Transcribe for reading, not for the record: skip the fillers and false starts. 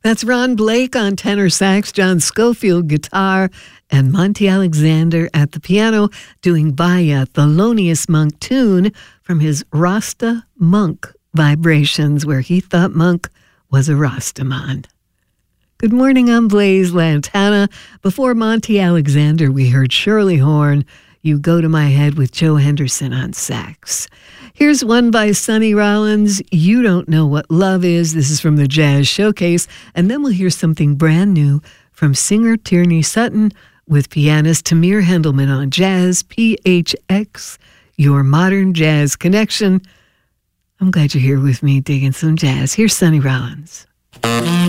That's Ron Blake on tenor sax, John Schofield guitar, and Monty Alexander at the piano doing Baya, Thelonious Monk tune from his Rasta Monk Vibrations, where he thought Monk was a Rastaman. Good morning, I'm Blaze Lantana. Before Monty Alexander, we heard Shirley Horn, You Go to My Head with Joe Henderson on sax. Here's one by Sonny Rollins, You Don't Know What Love Is. This is from the Jazz Showcase. And then we'll hear something brand new from singer Tierney Sutton with pianist Tamir Hendelman on Jazz PHX, your modern jazz connection. I'm glad you're here with me digging some jazz. Here's Sonny Rollins.